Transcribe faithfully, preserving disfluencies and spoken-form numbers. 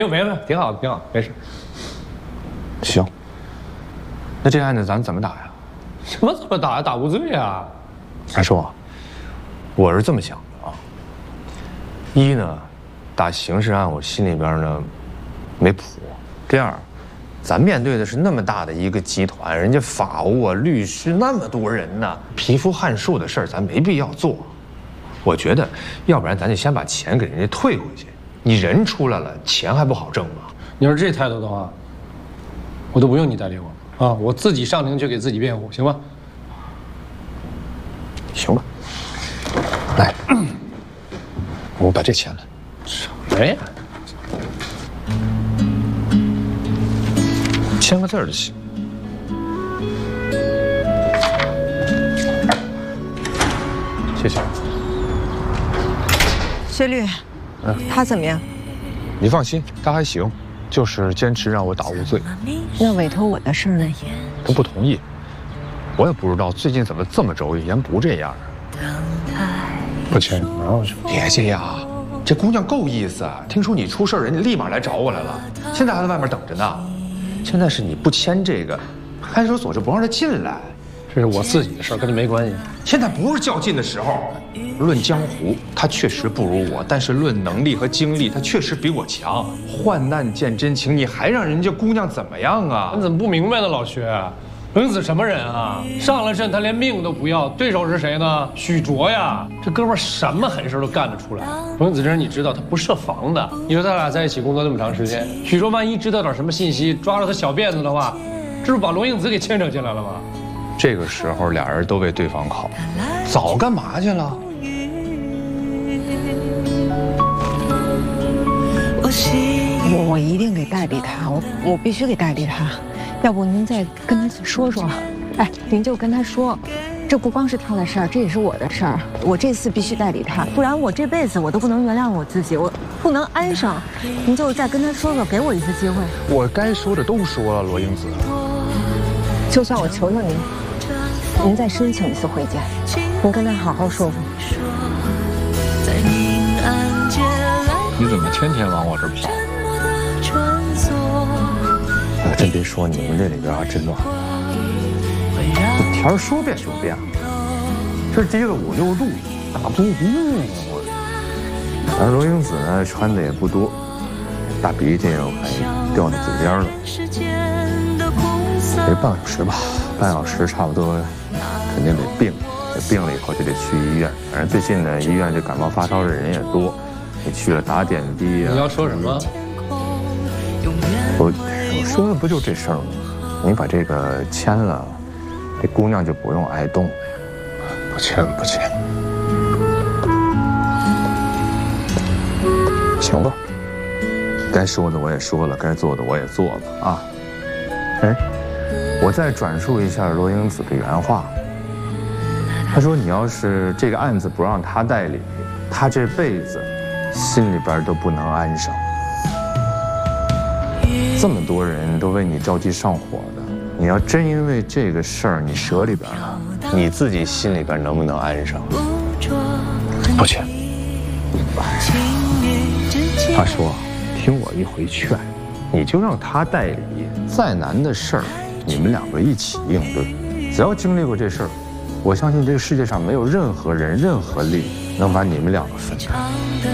没没，挺好的，挺好，没事。 行，那这案子咱怎么打呀？ 什么怎么打呀？打无罪啊！ 二叔，我是这么想的啊。一呢，打刑事案我心里边呢没谱。第二，咱面对的是那么大的一个集团，人家法务啊、律师那么多人呢，皮肤汗数的事儿咱没必要做。我觉得，要不然咱就先把钱给人家退回去。你人出来了，钱还不好挣吗？ 你要是这态度的话，我都不用你代理我啊，我自己上庭去给自己辩护，行吗？ 行吧。来，我把这钱来。 什么呀？ 签个字儿就行。谢谢。 薛律，嗯，他怎么样？ 你放心，他还行，就是坚持让我打无罪。 那委托我的事儿呢？ 他不同意。我也不知道最近怎么这么轴，以前不这样。 不签，然后去。 别介呀，这姑娘够意思啊！听说你出事儿，人家立马来找我来了，现在还在外面等着呢。现在是你不签这个，看守所就不让他进来。 这是我自己的事儿，跟你没关系。 现在不是较劲的时候。论江湖，他确实不如我，但是论能力和经历，他确实比我强。患难见真情，你还让人家姑娘怎么样啊？ 你怎么不明白呢，老薛？龙子什么人啊？上了阵他连命都不要，对手是谁呢？许卓呀！这哥们儿什么狠事都干得出来。龙子这人你知道，他不设防的。你说他俩在一起工作那么长时间，许卓万一知道点什么信息，抓住他小辫子的话，这不把罗英子给牵扯进来了吗？ 这个时候俩人都为对方考，早干嘛去了？ 我我一定给代理他，我我必须给代理他。要不您再跟他说说，哎，您就跟他说，这不光是他的事儿，这也是我的事儿。我这次必须代理他，不然我这辈子我都不能原谅我自己，我不能安生。您就再跟他说说，给我一次机会。 我该说的都说了，罗英子。 就算我求求您，您再申请一次会见，您跟他好好说说。 你怎么天天往我这跑？我真别说，你们这里边还真乱。这天说变就变，这低了五六度，大不呼我。而罗英子呢，穿的也不多，大鼻涕我看掉到嘴边了。得半小时吧，半小时差不多，肯定得病。病了以后就得去医院，反正最近呢，医院这感冒发烧的人也多。你去了打点滴啊？ 你要说什么？ 我我说的不就这事儿吗？你把这个签了，这姑娘就不用挨冻。不签不签。行吧，该说的我也说了，该做的我也做了啊。哎，我再转述一下罗英子的原话。她说：“你要是这个案子不让她代理，她这辈子。”心里边都不能安生，这么多人都为你着急上火的，你要真因为这个事儿你折里边了，你自己心里边能不能安生？不签。他说：“听我一回劝，你就让他代理，再难的事儿，你们两个一起应对。只要经历过这事儿，我相信这个世界上没有任何人、任何力能把你们两个分开。”